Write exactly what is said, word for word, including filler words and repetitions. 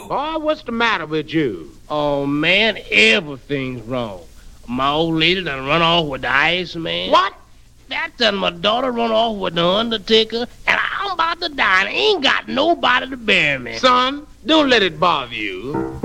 Boy, what's the matter with you? Oh, man, everything's wrong. My old lady done run off with the Iceman. What? That done my daughter run off with the Undertaker, and I'm about to die, and I ain't got nobody to bury me. Son, don't let it bother you.